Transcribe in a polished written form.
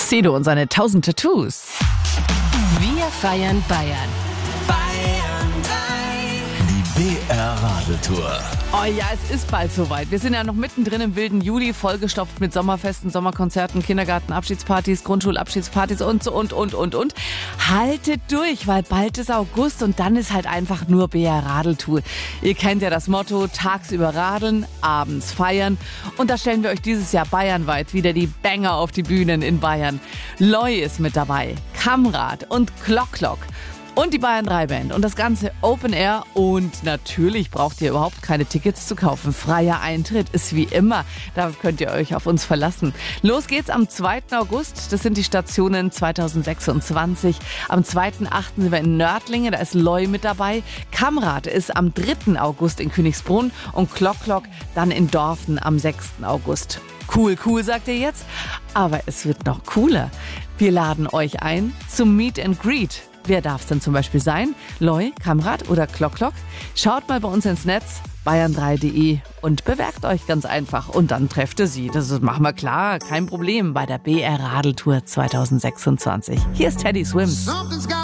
Sido und seine 1000 Tattoos. Wir feiern Bayern. Die BR-Radeltour. Oh ja, es ist bald soweit. Wir sind ja noch mittendrin im wilden Juli, vollgestopft mit Sommerfesten, Sommerkonzerten, Kindergartenabschiedspartys, Grundschulabschiedspartys und so und. Haltet durch, weil bald ist August und dann ist halt einfach nur BR-Radeltour. Ihr kennt ja das Motto, tagsüber radeln, abends feiern. Und da stellen wir euch dieses Jahr bayernweit wieder die Banger auf die Bühnen in Bayern. Loi ist mit dabei, Kamrad und Klock. Und die Bayern 3 Band und das Ganze Open Air und natürlich braucht ihr überhaupt keine Tickets zu kaufen. Freier Eintritt ist wie immer, da könnt ihr euch auf uns verlassen. Los geht's am 2. August, das sind die Stationen 2026. Am 2.8. sind wir in Nördlingen, da ist Loi mit dabei. Kamrad ist am 3. August in Königsbrunn und Klock dann in Dorfen am 6. August. Cool, sagt ihr jetzt? Aber es wird noch cooler. Wir laden euch ein zum Meet and Greet. Wer darf es denn zum Beispiel sein? Loi, Kamrad oder Klock? Schaut mal bei uns ins Netz, bayern3.de und bewerbt euch ganz einfach. Und dann trefft ihr sie. Das machen wir klar, kein Problem bei der BR Radeltour 2026. Hier ist Teddy Swims.